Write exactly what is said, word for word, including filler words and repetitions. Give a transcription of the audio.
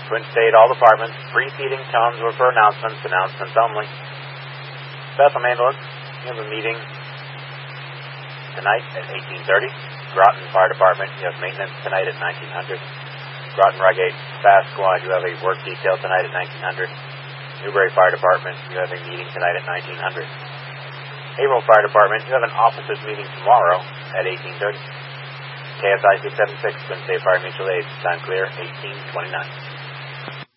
Twin State, all departments. Preceding tones were for announcements, announcements only. Bethel Ambulance, you have a meeting tonight at eighteen thirty. Groton Fire Department, you have maintenance tonight at nineteen hundred. Groton Rugate Fast Squad, you have a work detail tonight at nineteen hundred. Newbury Fire Department, you have a meeting tonight at nineteen hundred. Haverhill Fire Department, you have an officers meeting tomorrow at eighteen thirty. K S I six seven six, Twin State Fire Mutual Aid, time clear, eighteen twenty-nine.